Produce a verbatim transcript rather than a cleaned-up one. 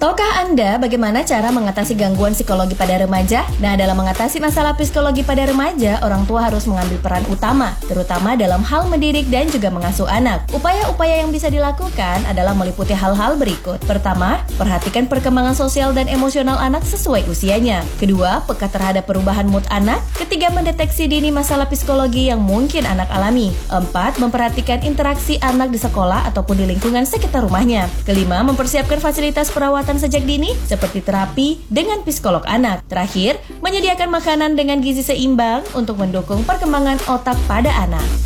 Tahukah Anda bagaimana cara mengatasi gangguan psikologi pada remaja? Nah, dalam mengatasi masalah psikologi pada remaja, orang tua harus mengambil peran utama, terutama dalam hal mendidik dan juga mengasuh anak. Upaya-upaya yang bisa dilakukan adalah meliputi hal-hal berikut. Pertama, perhatikan perkembangan sosial dan emosional anak sesuai usianya. Kedua, peka terhadap perubahan mood anak. Ketiga, mendeteksi dini masalah psikologi yang mungkin anak alami. Empat, memperhatikan interaksi anak di sekolah ataupun di lingkungan sekitar rumahnya. Kelima, mempersiapkan fasilitas perawatan sejak dini seperti terapi dengan psikolog anak. Terakhir, menyediakan makanan dengan gizi seimbang untuk mendukung perkembangan otak pada anak.